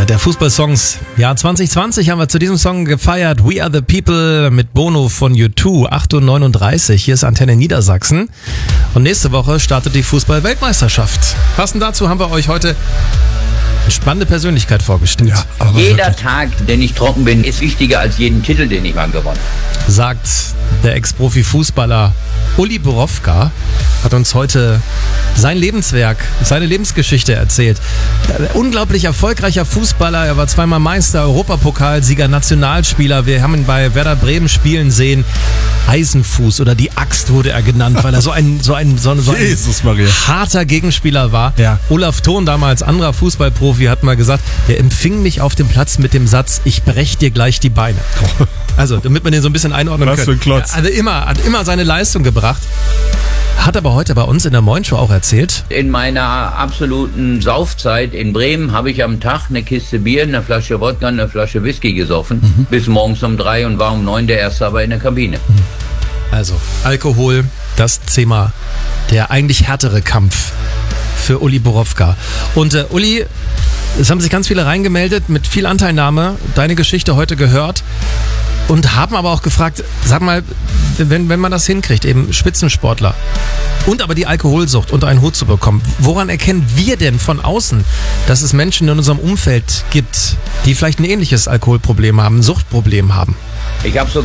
der Fußballsongs. Ja, 2020 haben wir zu diesem Song gefeiert. We Are The People mit Bono von U2, 8:39 Uhr. Hier ist Antenne Niedersachsen. Und nächste Woche startet die Fußball-Weltmeisterschaft. Passend dazu haben wir euch heute eine spannende Persönlichkeit vorgestellt. Ja, jeder Tag, den ich trocken bin, ist wichtiger als jeden Titel, den ich mal gewonnen habe. Sagt der Ex-Profi-Fußballer Uli Borowka, hat uns heute sein Lebenswerk, seine Lebensgeschichte erzählt. Unglaublich erfolgreicher Fußballer, er war zweimal Meister, Europapokalsieger, Nationalspieler. Wir haben ihn bei Werder Bremen spielen sehen. Eisenfuß oder die Axt wurde er genannt, weil er so ein harter Gegenspieler war. Ja. Olaf Thon, damals anderer Fußballprofi, hat mal gesagt, er empfing mich auf dem Platz mit dem Satz, ich brech dir gleich die Beine. Also, damit man den so ein bisschen einordnen kann. Was für ein Klotz. Also hat immer seine Leistung gebracht. Hat aber heute bei uns in der Moin Show auch erzählt. In meiner absoluten Saufzeit in Bremen habe ich am Tag eine Kiste Bier, eine Flasche Wodka, eine Flasche Whisky gesoffen. Bis morgens um 3 und war um 9 der Erste aber in der Kabine. Also, Alkohol, das Thema, der eigentlich härtere Kampf für Uli Borowka. Und Uli, es haben sich ganz viele reingemeldet mit viel Anteilnahme, deine Geschichte heute gehört und haben aber auch gefragt, sag mal, wenn man das hinkriegt, eben Spitzensportler und aber die Alkoholsucht unter einen Hut zu bekommen, woran erkennen wir denn von außen, dass es Menschen in unserem Umfeld gibt, die vielleicht ein ähnliches Alkoholproblem haben, ein Suchtproblem haben? Ich habe so